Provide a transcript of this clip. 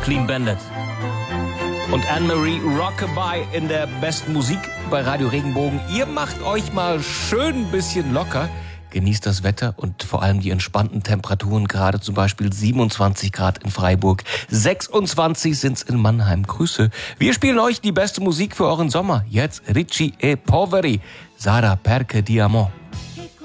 Clean Bandit. Und Anne-Marie Rockabye in der besten Musik bei Radio Regenbogen. Ihr macht euch mal schön ein bisschen locker. Genießt das Wetter und vor allem die entspannten Temperaturen. Gerade zum Beispiel 27 Grad in Freiburg. 26 sind's in Mannheim. Grüße. Wir spielen euch die beste Musik für euren Sommer. Jetzt Ricci e Poveri. Sarà perché ti amo.